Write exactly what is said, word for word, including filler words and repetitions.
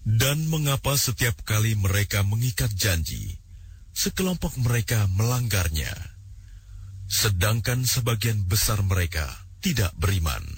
Dan mengapa setiap kali mereka mengikat janji, sekelompok mereka melanggarnya, sedangkan sebagian besar mereka tidak beriman?